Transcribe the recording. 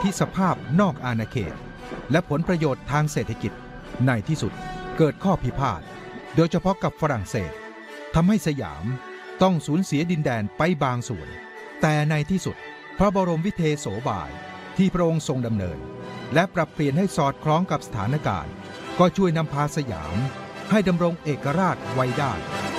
ธิสภาพนอกอาณาเขตและผลประโยชน์ทางเศรษฐกิจในที่สุดเกิดข้อพิพาทโดยเฉพาะกับฝรั่งเศสทำให้สยามต้องสูญเสียดินแดนไปบางส่วนแต่ในที่สุดพระบรมวิเทโสบายที่พระองค์ทรงดำเนินและปรับเปลี่ยนให้สอดคล้องกับสถานการณ์ก็ช่วยนำพาสยามให้ดำรงเอกราชไว้ได้